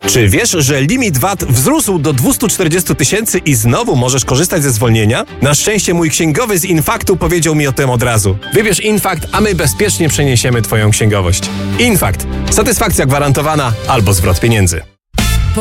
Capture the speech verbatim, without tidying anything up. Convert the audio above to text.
Czy wiesz, że limit V A T wzrósł do dwieście czterdzieści tysięcy i znowu możesz korzystać ze zwolnienia? Na szczęście mój księgowy z Infaktu powiedział mi o tym od razu. Wybierz Infakt, a my bezpiecznie przeniesiemy Twoją księgowość. Infakt. Satysfakcja gwarantowana albo zwrot pieniędzy.